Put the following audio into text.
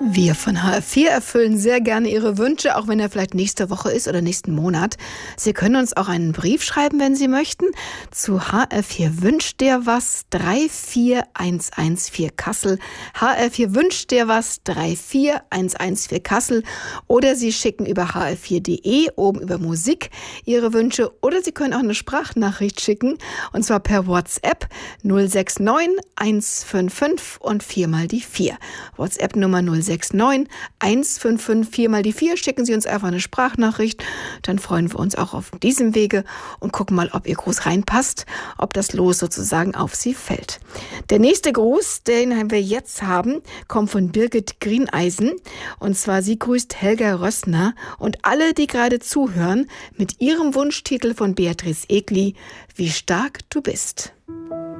Wir von HR4 erfüllen sehr gerne Ihre Wünsche, auch wenn er vielleicht nächste Woche ist oder nächsten Monat. Sie können uns auch einen Brief schreiben, wenn Sie möchten, zu HR4 Wünscht dir was 34114 Kassel. HR4 Wünscht dir was 34114 Kassel. Oder Sie schicken über hr4.de oben über Musik Ihre Wünsche. Oder Sie können auch eine Sprachnachricht schicken, und zwar per WhatsApp 069 155 und 4 mal die 4. WhatsApp-Nummer 069 155 4 mal die 4. Schicken Sie uns einfach eine Sprachnachricht. Dann freuen wir uns auch auf diesem Wege und gucken mal, ob Ihr Gruß reinpasst, ob das Los sozusagen auf Sie fällt. Der nächste Gruß, den wir jetzt haben, kommt von Birgit Grieneisen. Und zwar sie grüßt Helga Rössner und alle, die gerade zuhören, mit ihrem Wunschtitel von Beatrice Egli, Wie stark du bist.